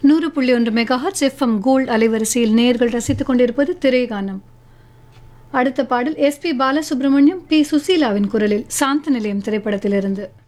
100.1 megahertz FM gold அலைவரிசையில் நேயர்கள் ரசித்துக் கொண்டிருப்பது திரைகானம். அடுத்த பாடல் எஸ்பி பாலசுப்ரமணியம், பி சுசீலாவின் குரலில் சாந்த நிலையம் திரைப்படத்திலிருந்து.